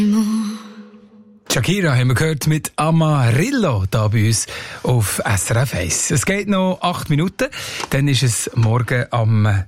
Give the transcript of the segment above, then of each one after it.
Shakira haben wir gehört mit Amarillo da bei uns auf SRF 1. Es geht noch 8 Minuten, dann ist es morgen am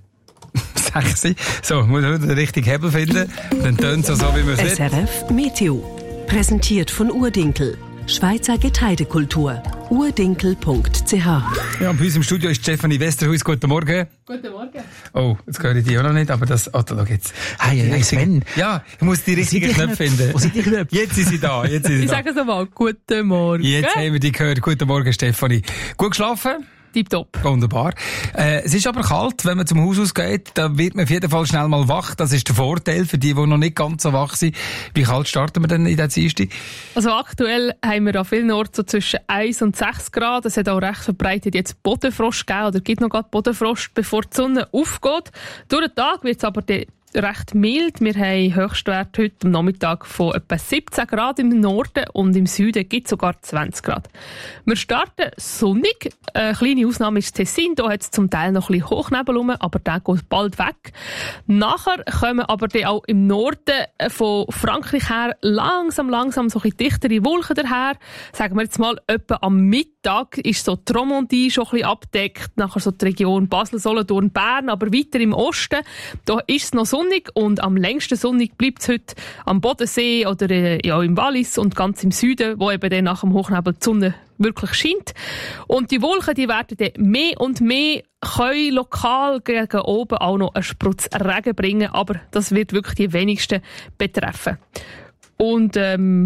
6. So, muss ich den richtigen Hebel finden. Dann tönt es so, wie man es will. SRF Meteo. Präsentiert von Urdinkel. Schweizer Getreidekultur. urdinkel.ch. Ja, und bei uns im Studio ist Stefanie Westerhuis. Guten Morgen. Guten Morgen. Oh, jetzt höre ich die auch noch nicht, aber das... Oh, da geht's. Hey, Sven. Ja, ich muss die richtigen Knöpfe finden. Wo sind die Knöpfe? Jetzt sind sie da. Ich sage es einmal. Guten Morgen. Jetzt haben wir die gehört. Guten Morgen, Stefanie. Gut geschlafen? Tipptopp. Wunderbar. Es ist aber kalt, wenn man zum Haus ausgeht. Da wird man auf jeden Fall schnell mal wach. Das ist der Vorteil für die noch nicht ganz so wach sind. Wie kalt starten wir denn in der Dienstag? Also aktuell haben wir an vielen Orten so zwischen 1 und 6 Grad. Es hat auch recht verbreitet jetzt Bodenfrost gegeben, oder gibt noch gerade Bodenfrost, bevor die Sonne aufgeht. Durch den Tag wird es aber recht mild. Wir haben Höchstwert heute am Nachmittag von etwa 17 Grad im Norden und im Süden gibt es sogar 20 Grad. Wir starten sonnig. Eine kleine Ausnahme ist Tessin. Da hat es zum Teil noch ein bisschen Hochnebel rum, aber der geht bald weg. Nachher kommen aber dann auch im Norden von Frankreich her langsam so ein bisschen dichtere Wolken daher. Sagen wir jetzt mal, etwa am Mittag ist so die Romandie schon ein bisschen abgedeckt. Nachher so die Region Basel, Solothurn, Bern, aber weiter im Osten. Da ist es noch sonnig und am längsten sonnig bleibt es heute am Bodensee oder im Wallis und ganz im Süden, wo eben dann nach dem Hochnebel die Sonne wirklich scheint. Und die Wolken, die werden dann mehr und mehr können lokal gegen oben auch noch einen Sprutz Regen bringen, aber das wird wirklich die wenigsten betreffen. Und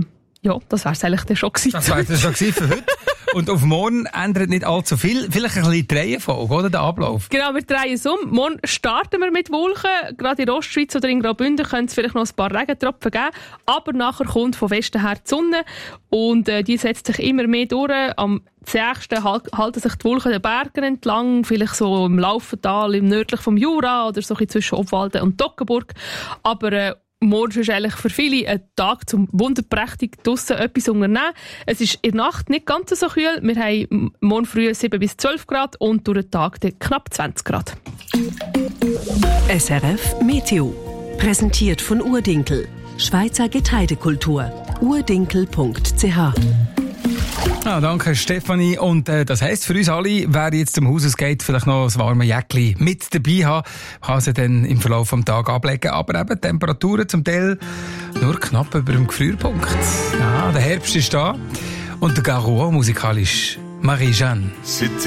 ja, das wäre es eigentlich dann schon gewesen. Das wäre es schon gewesen für heute. Und auf morgen ändert nicht allzu viel. Vielleicht ein bisschen die Reihenfolge, oder? Der Ablauf. Genau, wir drehen es um. Morgen starten wir mit Wolken. Gerade in der Ostschweiz oder in Graubünden könnte es vielleicht noch ein paar Regentropfen geben. Aber nachher kommt von Westen her die Sonne. Und die setzt sich immer mehr durch. Am zächsten halten sich die Wolken den Bergen entlang. Vielleicht so im Laufental, im nördlich vom Jura oder so ein bisschen zwischen Obwalden und Toggenburg. Aber morgen ist eigentlich für viele ein Tag zum wunderprächtig draussen etwas unternehmen. Es ist in der Nacht nicht ganz so kühl. Wir haben morgen früh 7 bis 12 Grad und durch den Tag knapp 20 Grad. SRF Meteo. Präsentiert von Urdinkel. Schweizer Getreidekultur. urdinkel.ch. Ja, danke Stefanie. Und das heisst für uns alle, wer jetzt zum Haus geht, vielleicht noch ein warmes Jäckli mit dabei haben, kann sie dann im Verlauf des Tages ablegen. Aber eben Temperaturen zum Teil nur knapp über dem Gefrierpunkt. Ja, der Herbst ist da und der Garo musikalisch Marie-Jeanne.